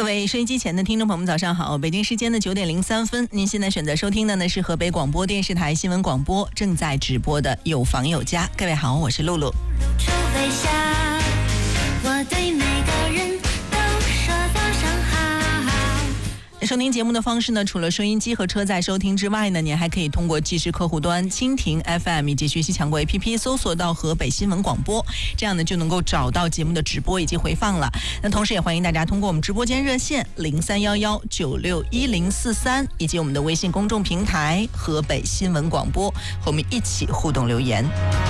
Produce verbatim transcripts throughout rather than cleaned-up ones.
各位收音机前的听众朋友们，早上好！北京时间的九点零三分，您现在选择收听的呢是河北广播电视台新闻广播正在直播的《有房有家》。各位好，我是露露。我对每个人都说早上好。收听节目的方式呢，除了收音机和车载收听之外呢，您还可以通过即时客户端蜻蜓 F M 以及学习强国 A P P 搜索到河北新闻广播，这样呢就能够找到节目的直播以及回放了。那同时也欢迎大家通过我们直播间热线零三幺幺九六一零四三以及我们的微信公众平台河北新闻广播和我们一起互动留言。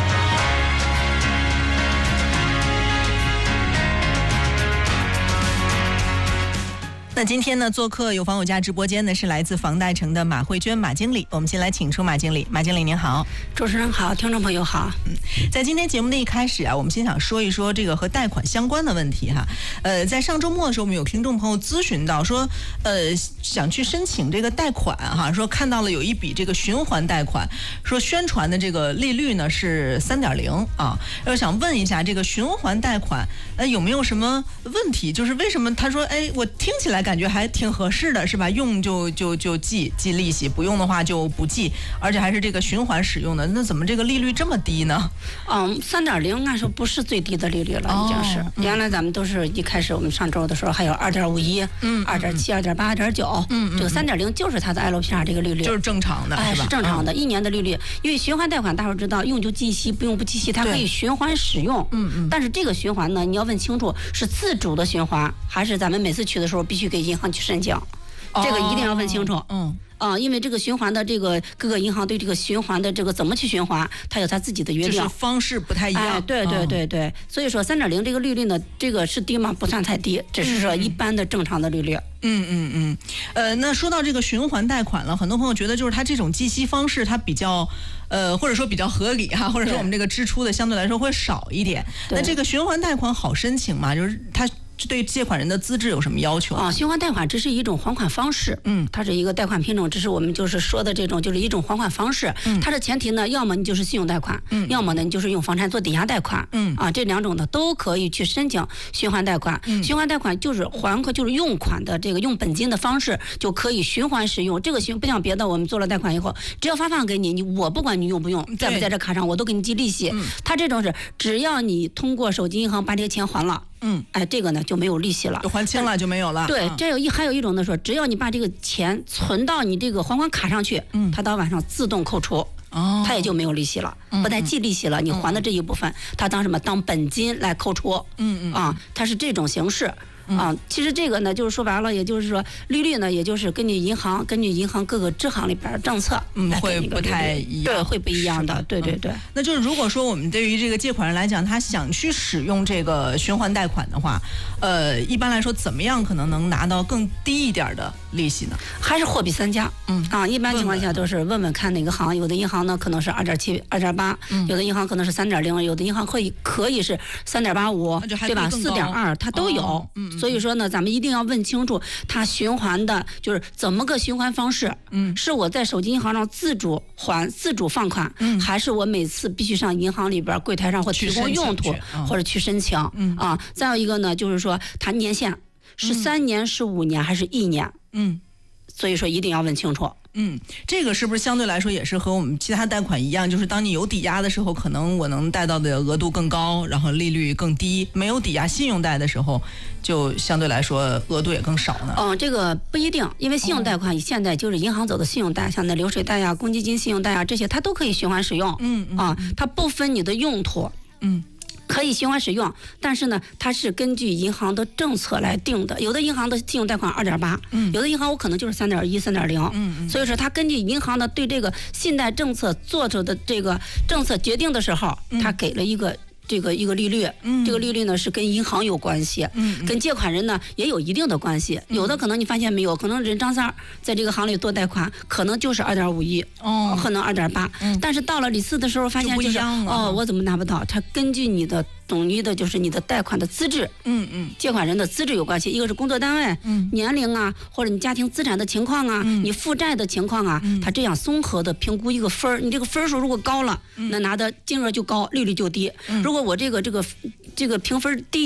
那今天呢，做客有房有家直播间的是来自房代城的马慧娟马经理，我们先来请出马经理。马经理您好。 主持人好，听众朋友好。 嗯，在今天节目的一开始啊，我们先想说一说这个和贷款相关的问题哈。呃，在上周末的时候，我们有听众朋友咨询到说，呃，想去申请这个贷款哈，说看到了有一笔这个循环贷款，说宣传的这个利率呢是三点零啊，要想问一下这个循环贷款，呃，有没有什么问题？就是为什么他说，哎，我听起来感觉还挺合适的，是吧？用就就就记记利息，不用的话就不记，而且还是这个循环使用的，那怎么这个利率这么低呢？ 嗯，三点零按说不是最低的利率了，已经是。哦嗯、原来咱们都是一开始我们上周的时候还有二点五一、嗯，二点七、二点八、二点九，嗯，这个三点零就是它的 L P R 这个利率， 就是正常的， 哎， 是吧？ 是正常的，嗯、一年的利率。因为循环贷款大伙知道，用就计息，不用不计息，它可以循环使用。嗯嗯。但是这个循环呢，你要问清楚是自主的循环，还是咱们每次取的时候必须给银行去申请。这个一定要问清楚。嗯啊，因为这个循环的这个各个银行对这个循环的这个怎么去循环，它有它自己的约定， 就是方式不太一样。 哎，对对对对，嗯、所以说三点零这个利率呢，这个是低吗？不算太低，只是说一般的正常的利率。 嗯嗯嗯，呃，那说到这个循环贷款了，很多朋友觉得就是它这种计息方式它比较，呃，或者说比较合理哈，或者说我们这个支出的相对来说会少一点。那这个循环贷款好申请吗？就是它。对借款人的资质有什么要求啊？ 循环贷款这是一种还款方式，嗯，它是一个贷款品种，这是我们就是说的这种就是一种还款方式。嗯，它的前提呢，要么你就是信用贷款，嗯，要么呢你就是用房产做抵押贷款，嗯，啊，这两种呢都可以去申请循环贷款。嗯，循环贷款就是还款就是用款的这个用本金的方式就可以循环使用。这个循不像别的，我们做了贷款以后，只要发放给你，你我不管你用不用，在不在这卡上，我都给你记利息。嗯，它这种是只要你通过手机银行把这个钱还了。嗯，哎，这个呢就没有利息了， 就还清了就没有了。 对，这有一还有一种呢说，只要你把这个钱存到你这个还款卡上去，嗯，它到晚上自动扣除，哦，它也就没有利息了，不带计利息了。你还的这一部分，它当什么？当本金来扣除，嗯嗯，啊，它是这种形式。啊，其实这个呢，就是说白了，也就是说，利率呢，也就是根据银行，根据银行各个支行里边政策， 嗯，会不太一样， 对，会不一样的，对对对、嗯。 那就是如果说我们对于这个借款人来讲，他想去使用这个循环贷款的话，呃，一般来说怎么样可能能拿到更低一点的利息呢？ 还是货比三家，嗯啊，一般情况下都是问问看哪个行，有的银行呢可能是二点七、二点八，有的银行可能是三点零，有的银行可以可以是三点八五，对吧？四点二，它都有，哦、嗯。所以说呢，咱们一定要问清楚它循环的就是怎么个循环方式。嗯，是我在手机银行上自主还、自主放款，嗯，还是我每次必须上银行里边柜台上或提供用途或者去申请？嗯啊，再有一个呢，就是说它年限是三年、是五年还是一年？嗯，所以说一定要问清楚。 嗯，这个是不是相对来说也是和我们其他贷款一样，就是当你有抵押的时候，可能我能贷到的额度更高，然后利率更低；没有抵押信用贷的时候，就相对来说额度也更少呢？ 嗯，这个不一定，因为信用贷款现在就是银行走的信用贷，像那流水贷呀、公积金信用贷啊这些，它都可以循环使用。嗯嗯啊，它不分你的用途。嗯。可以循环使用，但是呢，它是根据银行的政策来定的。有的银行的信用贷款二点八，有的银行我可能就是三点一、三点零。嗯，所以说它根据银行的对这个信贷政策做出的这个政策决定的时候，它给了一个。这个一个利率，嗯，这个利率呢是跟银行有关系，嗯，跟借款人呢也有一定的关系。有的可能你发现没有，可能人张三在这个行里做贷款，可能就是二点五亿，哦，可能二点八，但是到了李四的时候，发现就是哦，我怎么拿不到？它根据你的统一的就是你的贷款的资质，嗯嗯，借款人的资质有关系，一个是工作单位，嗯，年龄啊，或者你家庭资产的情况啊，嗯、你负债的情况啊，嗯、它这样综合的评估一个分儿，你这个分数如果高了，嗯、那拿的金额就高，利率就低。嗯、如果我这个这个这个评分低。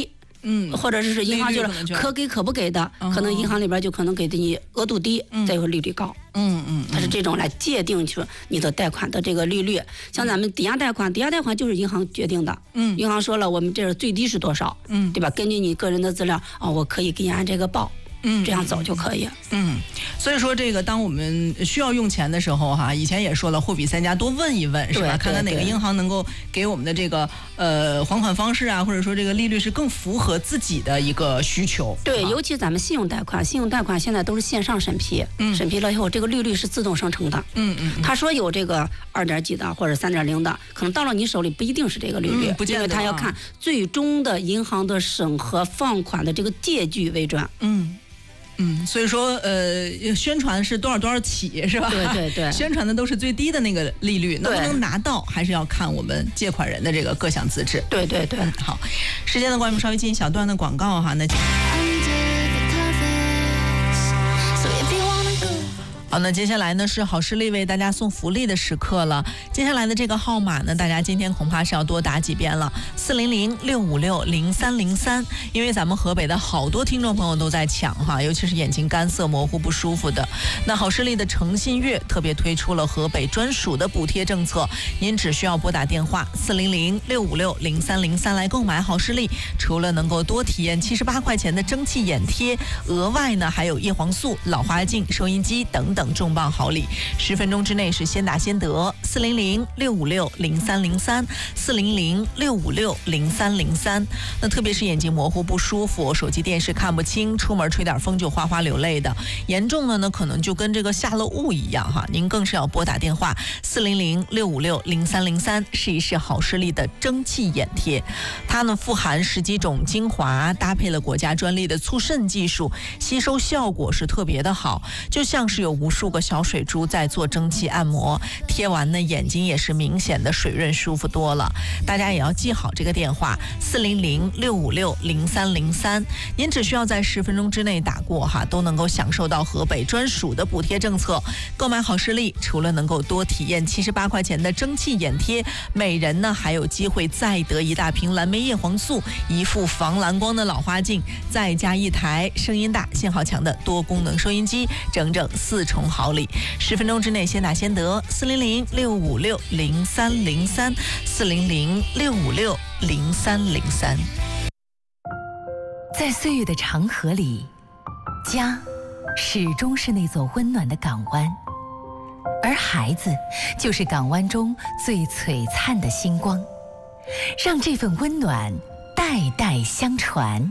嗯，或者是银行就是可给可不给的，可能, 可能银行里边就可能给的你额度低，嗯、再有利率高。 嗯嗯， 它是这种来界定出你的贷款的这个利率。像咱们抵押贷款，抵押贷款就是银行决定的。嗯，银行说了，我们这最低是多少？嗯，对吧？根据你个人的资料啊，我可以给你按这个报。嗯，这样走就可以。 嗯，所以说这个当我们需要用钱的时候哈，以前也说了，货比三家，多问一问，是吧？看看哪个银行能够给我们的这个呃还款方式啊，或者说这个利率是更符合自己的一个需求。 对，尤其咱们信用贷款，信用贷款现在都是线上审批，嗯，审批了以后，这个利率是自动生成的。嗯嗯，他说有这个二点几的或者三点零的，可能到了你手里不一定是这个利率， 嗯、不见得， 因为他要看最终的银行的审核放款的这个借据为准。 嗯。嗯，所以说，呃，宣传是多少多少起，是吧？ 对对对， 宣传的都是最低的那个利率，能不能拿到，还是要看我们借款人的这个各项资质。 对对对， 嗯、好，时间的关系，我们稍微进一小段的广告哈，那。好，那接下来呢是好视力为大家送福利的时刻了。接下来的这个号码呢，大家今天恐怕是要多打几遍了，四零零六五六零三零三。因为咱们河北的好多听众朋友都在抢哈，尤其是眼睛干涩模糊不舒服的。那好视力的诚信月特别推出了河北专属的补贴政策，您只需要拨打电话四零零六五六零三零三来购买好视力，除了能够多体验七十八块钱的蒸汽眼贴，额外呢还有叶黄素、老花镜、收音机等等重磅好礼，十分钟之内是先打先得。四零零六五六零三零三，四零零六五六零三零三。那特别是眼睛模糊不舒服，手机电视看不清，出门吹点风就哗哗流泪的，严重了呢，可能就跟这个下了雾一样哈。您更是要拨打电话四零零六五六零三零三，试一试好视力的蒸汽眼贴。它呢富含十几种精华，搭配了国家专利的促渗技术，吸收效果是特别的好，就像是有无数个小水珠在做蒸汽按摩，贴完呢眼睛也是明显的水润舒服多了。大家也要记好这个电话四零零六五六零三零三，您只需要在十分钟之内打过哈，都能够享受到河北专属的补贴政策。购买好视力，除了能够多体验七十八块钱的蒸汽眼贴，每人呢还有机会再得一大瓶蓝莓叶黄素，一副防蓝光的老花镜，再加一台声音大、信号强的多功能收音机，整整四重好礼。十分钟之内先打先得，四零零六五六零三零三，四零零六五六零三零三。 在岁月的长河里，家始终是那座温暖的港湾，而孩子就是港湾中最璀璨的星光，让这份温暖代代相传。